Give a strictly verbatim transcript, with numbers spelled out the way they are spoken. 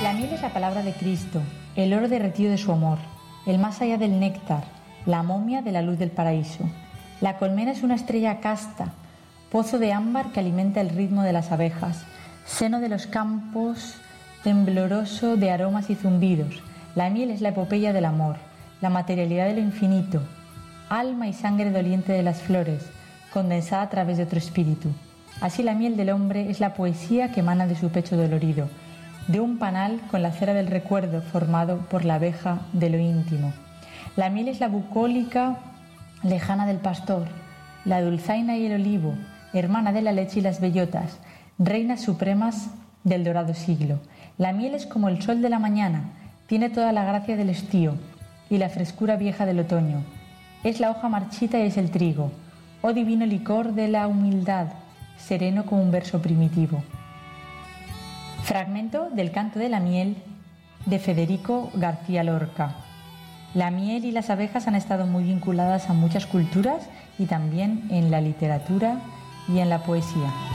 La miel es la palabra de Cristo, el oro derretido de su amor, el más allá del néctar, la momia de la luz del paraíso. La colmena es una estrella casta, pozo de ámbar que alimenta el ritmo de las abejas, seno de los campos tembloroso de aromas y zumbidos. La miel es la epopeya del amor, la materialidad de lo infinito, alma y sangre doliente de las flores, condensada a través de otro espíritu. Así la miel del hombre es la poesía que emana de su pecho dolorido, de un panal con la cera del recuerdo formado por la abeja de lo íntimo. La miel es la bucólica lejana del pastor, la dulzaina y el olivo, hermana de la leche y las bellotas, reinas supremas del dorado siglo. La miel es como el sol de la mañana, tiene toda la gracia del estío y la frescura vieja del otoño. Es la hoja marchita y es el trigo, oh divino licor de la humildad, sereno como un verso primitivo. Fragmento del Canto de la Miel de Federico García Lorca. La miel y las abejas han estado muy vinculadas a muchas culturas y también en la literatura y en la poesía.